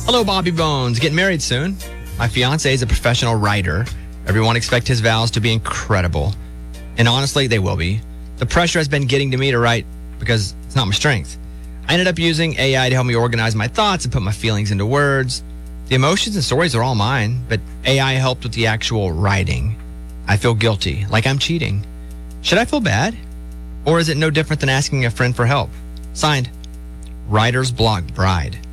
Hello, Bobby Bones. Getting married soon. My fiance is a professional writer. Everyone expects his vows to be incredible. And honestly, they will be. The pressure has been getting to me to write because it's not my strength. I ended up using AI to help me organize my thoughts and put my feelings into words. The emotions and stories are all mine, but AI helped with the actual writing. I feel guilty, like I'm cheating. Should I feel bad? Or is it no different than asking a friend for help? Signed, Writer's Block Bride.